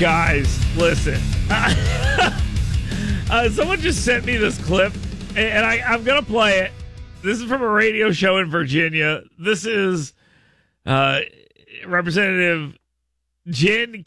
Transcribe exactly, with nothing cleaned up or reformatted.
Guys, listen. uh, someone just sent me this clip, and I, I'm going to play it. This is from a radio show in Virginia. This is uh, Representative Jen